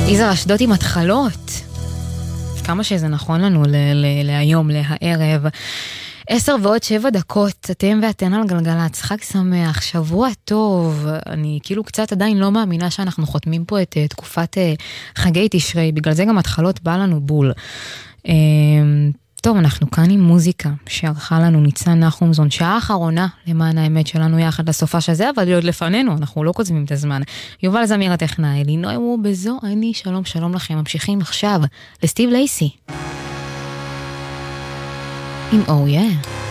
יזהר אשדוד עם התחלות. כמה שזה נכון לנו להיום, להערב. 10:07, אתם ואתן על גלגלצ, חג שמח, שבוע טוב. אני כאילו קצת עדיין לא מאמינה שאנחנו חותמים פה את תקופת חגי תשרי, בגלל זה גם התחלות בא לנו בול. טוב, אנחנו כאן עם מוזיקה שערכה לנו ניצן נחומזון, שעה האחרונה למען האמת שלנו יחד לסופה שזה, אבל עוד לפנינו, אנחנו לא קוצבים את הזמן. יובל זמיר הטכנאי, לינוי הוא בזו, אני שלום שלום לכם, ממשיכים עכשיו לסטיב לייסי. עם Oh Yeah.